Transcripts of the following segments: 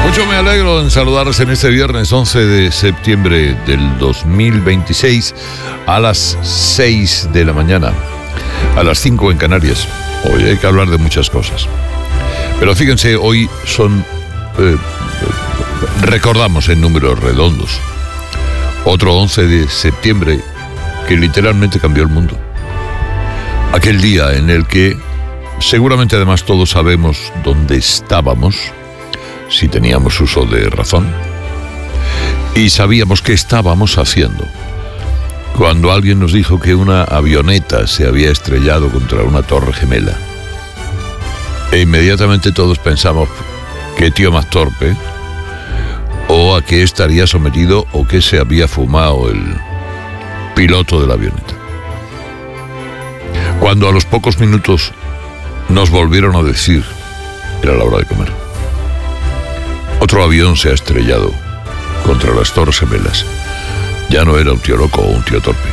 Mucho me alegro en saludaros en este viernes 11 de septiembre del 2026 a las 6 de la mañana, a las 5 en Canarias. Hoy hay que hablar de muchas cosas. Pero fíjense, hoy recordamos en números redondos otro 11 de septiembre que literalmente cambió el mundo. Aquel día en el que seguramente además todos sabemos dónde estábamos, si teníamos uso de razón, y sabíamos qué estábamos haciendo cuando alguien nos dijo que una avioneta se había estrellado contra una torre gemela. E inmediatamente todos pensamos, qué tío más torpe, o a qué estaría sometido, o qué se había fumado el piloto de la avioneta. Cuando a los pocos minutos nos volvieron a decir, era la hora de comer, otro avión se ha estrellado contra las torres gemelas, ya no era un tío loco o un tío torpe.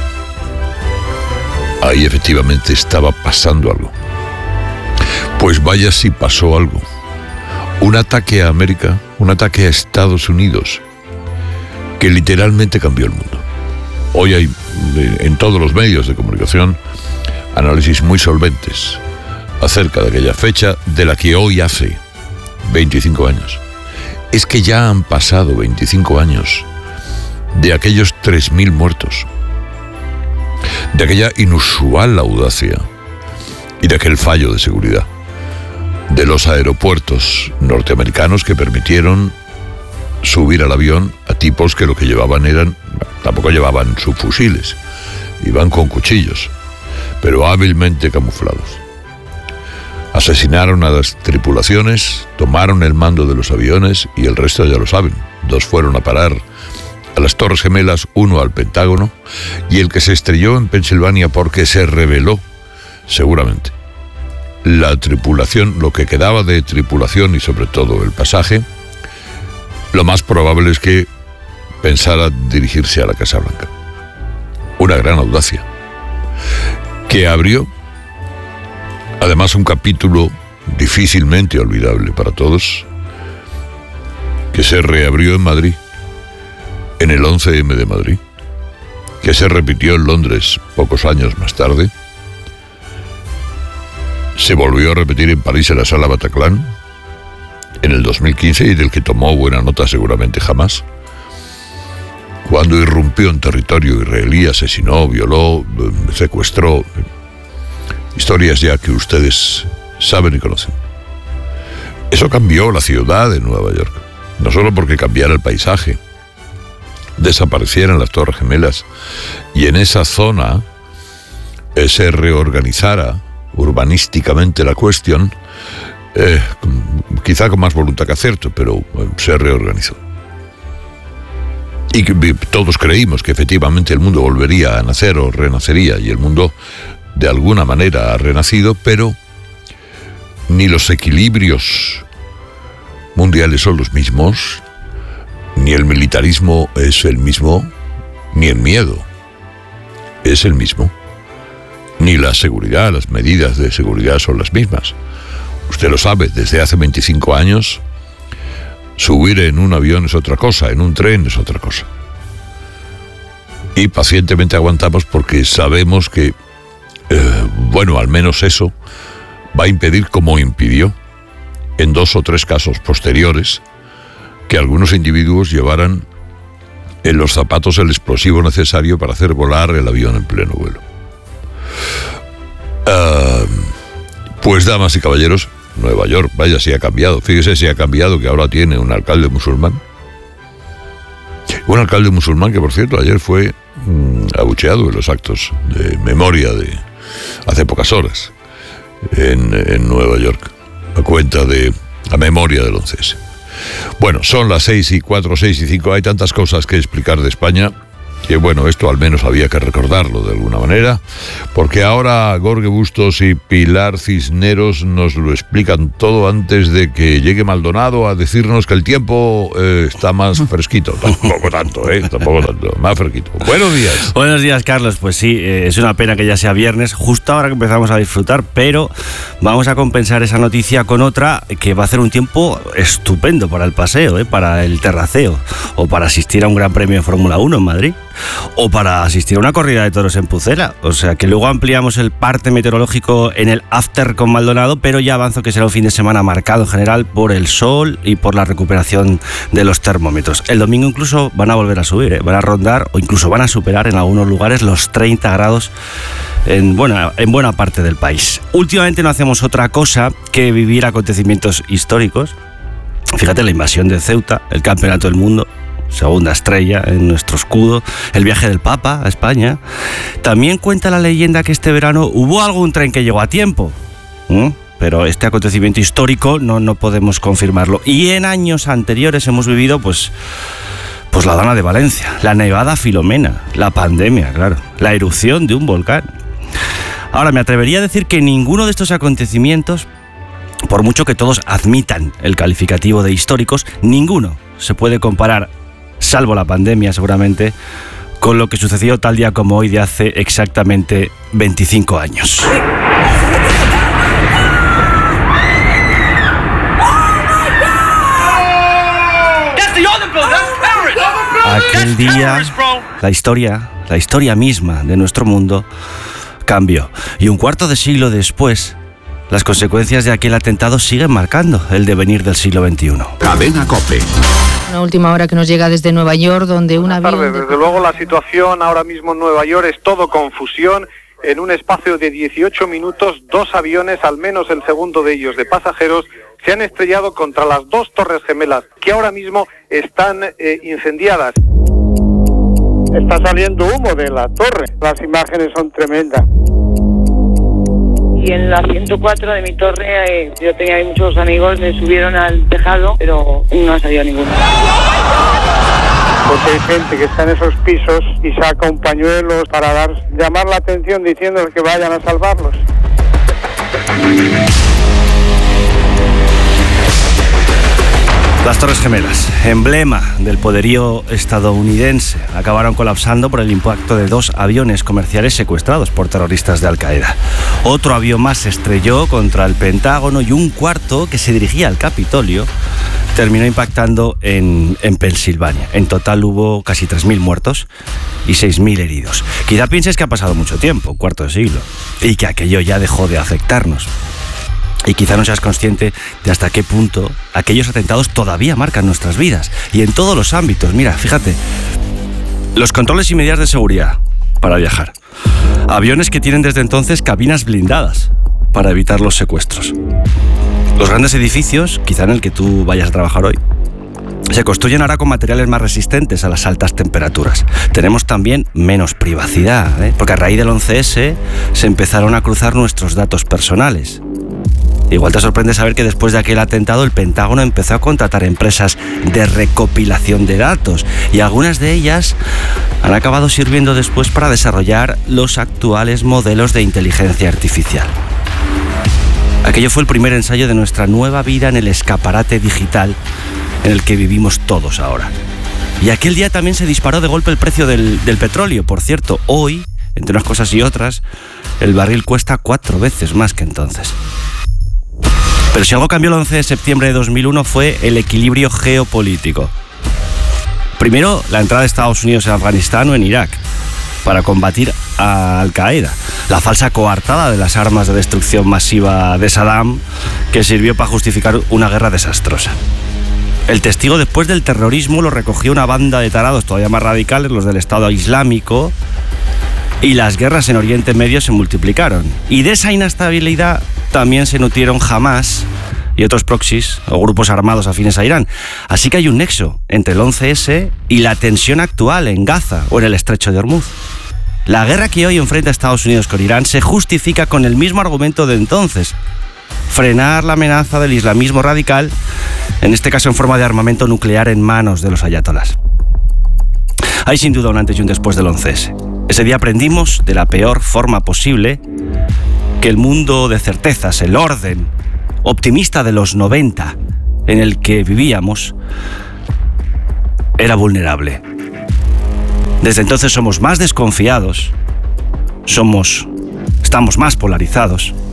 Ahí efectivamente estaba pasando algo. Pues vaya si pasó algo. Un ataque a América, un ataque a Estados Unidos, que literalmente cambió el mundo. Hoy hay en todos los medios de comunicación análisis muy solventes acerca de aquella fecha de la que hoy hace 25 años. Es que ya han pasado 25 años de aquellos 3.000 muertos, de aquella inusual audacia y de aquel fallo de seguridad de los aeropuertos norteamericanos que permitieron subir al avión a tipos que lo que llevaban tampoco llevaban subfusiles, iban con cuchillos, pero hábilmente camuflados. Asesinaron a las tripulaciones, tomaron el mando de los aviones y el resto ya lo saben. 2 fueron a parar a las Torres Gemelas, 1 al Pentágono, y el que se estrelló en Pensilvania porque se rebeló, seguramente. La tripulación, lo que quedaba de tripulación y sobre todo el pasaje, lo más probable es que pensara dirigirse a la Casa Blanca. Una gran audacia que abrió además un capítulo difícilmente olvidable para todos, que se reabrió en Madrid, en el 11M de Madrid, que se repitió en Londres pocos años más tarde, se volvió a repetir en París en la Sala Bataclan en el 2015 y del que tomó buena nota seguramente jamás, cuando irrumpió en territorio israelí, asesinó, violó, secuestró. Historias ya que ustedes saben y conocen. Eso cambió la ciudad de Nueva York, no solo porque cambiara el paisaje, desaparecieran las Torres Gemelas y en esa zona se reorganizara urbanísticamente la cuestión, quizá con más voluntad que acierto, pero se reorganizó. Y todos creímos que efectivamente el mundo volvería a nacer o renacería, y el mundo de alguna manera ha renacido, pero ni los equilibrios mundiales son los mismos, ni el militarismo es el mismo, ni el miedo es el mismo, ni la seguridad, las medidas de seguridad son las mismas. Usted lo sabe, desde hace 25 años, subir en un avión es otra cosa, en un tren es otra cosa. Y pacientemente aguantamos porque sabemos que al menos eso va a impedir, como impidió en 2 o 3 casos posteriores, que algunos individuos llevaran en los zapatos el explosivo necesario para hacer volar el avión en pleno vuelo. Pues, damas y caballeros, Nueva York, vaya si ha cambiado. Fíjese si ha cambiado, que ahora tiene un alcalde musulmán. Un alcalde musulmán que, por cierto, ayer fue abucheado en los actos de memoria de hace pocas horas en Nueva York, a memoria del 11S. Bueno, son las 6:04, 6:05. Hay tantas cosas que explicar de España que bueno, esto al menos había que recordarlo de alguna manera, porque ahora Jorge Bustos y Pilar Cisneros nos lo explican todo antes de que llegue Maldonado a decirnos que el tiempo está más fresquito. Tampoco tanto, más fresquito. Buenos días. Buenos días, Carlos. Pues sí, es una pena que ya sea viernes, justo ahora que empezamos a disfrutar, pero vamos a compensar esa noticia con otra que va a hacer un tiempo estupendo para el paseo, para el terraceo, o para asistir a un gran premio de Fórmula 1 en Madrid, o para asistir a una corrida de toros en Pucela. O sea que luego ampliamos el parte meteorológico en el after con Maldonado, pero ya avanzo que será un fin de semana marcado en general por el sol y por la recuperación de los termómetros. El domingo incluso van a volver a subir, van a rondar o incluso van a superar en algunos lugares los 30 grados en buena parte del país. Últimamente no hacemos otra cosa que vivir acontecimientos históricos. Fíjate, la invasión de Ceuta, el campeonato del mundo, segunda estrella en nuestro escudo, el viaje del Papa a España. También cuenta la leyenda que este verano hubo algún tren que llegó a tiempo, pero este acontecimiento histórico no podemos confirmarlo. Y en años anteriores hemos vivido pues la Dana de Valencia, la nevada Filomena, la pandemia, claro, la erupción de un volcán. Ahora, me atrevería a decir que ninguno de estos acontecimientos, por mucho que todos admitan el calificativo de históricos, ninguno se puede comparar, salvo la pandemia seguramente, con lo que sucedió tal día como hoy de hace exactamente 25 años. Aquel día, la historia misma de nuestro mundo cambió. Y un cuarto de siglo después, las consecuencias de aquel atentado siguen marcando el devenir del siglo XXI. Cadena COPE. Una última hora que nos llega desde Nueva York, donde un avión... Desde luego la situación ahora mismo en Nueva York es todo confusión. En un espacio de 18 minutos, 2 aviones, al menos el segundo de ellos de pasajeros, se han estrellado contra las 2 torres gemelas que ahora mismo están incendiadas. Está saliendo humo de la torre, las imágenes son tremendas. Y en la 104 de mi torre, yo tenía ahí muchos amigos, me subieron al tejado, pero no ha salido ninguno. Porque hay gente que está en esos pisos y saca un pañuelo para llamar la atención diciendo que vayan a salvarlos. Las Torres Gemelas, emblema del poderío estadounidense, acabaron colapsando por el impacto de 2 aviones comerciales secuestrados por terroristas de Al-Qaeda. Otro avión más se estrelló contra el Pentágono y un cuarto, que se dirigía al Capitolio, terminó impactando en Pensilvania. En total hubo casi 3.000 muertos y 6.000 heridos. Quizá pienses que ha pasado mucho tiempo, un cuarto de siglo, y que aquello ya dejó de afectarnos. Y quizá no seas consciente de hasta qué punto aquellos atentados todavía marcan nuestras vidas. Y en todos los ámbitos. Mira, fíjate. Los controles y medidas de seguridad para viajar. Aviones que tienen desde entonces cabinas blindadas para evitar los secuestros. Los grandes edificios, quizá en el que tú vayas a trabajar hoy, se construyen ahora con materiales más resistentes a las altas temperaturas. Tenemos también menos privacidad, porque a raíz del 11S se empezaron a cruzar nuestros datos personales. Igual te sorprende saber que después de aquel atentado el Pentágono empezó a contratar empresas de recopilación de datos y algunas de ellas han acabado sirviendo después para desarrollar los actuales modelos de inteligencia artificial. Aquello fue el primer ensayo de nuestra nueva vida en el escaparate digital en el que vivimos todos ahora. Y aquel día también se disparó de golpe el precio del petróleo. Por cierto, hoy, entre unas cosas y otras, el barril cuesta 4 veces más que entonces. Pero si algo cambió el 11 de septiembre de 2001 fue el equilibrio geopolítico. Primero, la entrada de Estados Unidos en Afganistán o en Irak para combatir a Al-Qaeda. La falsa coartada de las armas de destrucción masiva de Saddam, que sirvió para justificar una guerra desastrosa. El testigo después del terrorismo lo recogió una banda de tarados todavía más radicales, los del Estado Islámico, y las guerras en Oriente Medio se multiplicaron. Y de esa inestabilidad también se nutrieron Hamás y otros proxies o grupos armados afines a Irán. Así que hay un nexo entre el 11S y la tensión actual en Gaza o en el estrecho de Hormuz. La guerra que hoy enfrenta Estados Unidos con Irán se justifica con el mismo argumento de entonces: frenar la amenaza del islamismo radical, en este caso en forma de armamento nuclear en manos de los ayatolás. Hay sin duda un antes y un después del 11S. Ese día aprendimos de la peor forma posible que el mundo de certezas, el orden optimista de los 90 en el que vivíamos, era vulnerable. Desde entonces somos más desconfiados, estamos más polarizados